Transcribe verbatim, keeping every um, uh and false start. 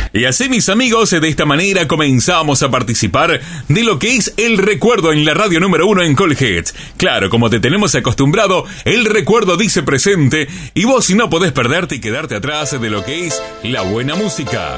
Y así, mis amigos, de esta manera comenzamos a participar de lo que es el recuerdo en la radio número uno en Colheads. Claro, como te tenemos acostumbrado, el recuerdo dice presente y vos no podés perderte y quedarte atrás de lo que es la buena música.